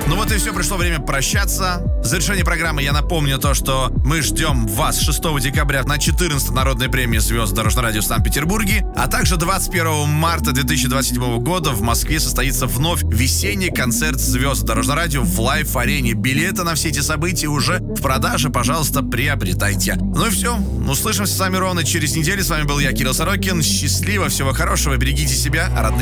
Ну вот и все, пришло время прощаться. В завершении программы я напомню то, что мы ждем вас 6 декабря на 14-й народной премии «Звезд Дорожного радио» в Санкт-Петербурге, а также 21 марта 2027 года в Москве состоится вновь весенний концерт «Звезд Дорожного радио» в лайв-арене. Билеты на все эти события уже в продаже, пожалуйста, приобретайте. Ну и все, услышимся с вами ровно через неделю. С вами был я, Кирилл Сорокин. Счастливо, всего хорошего, берегите себя, родных.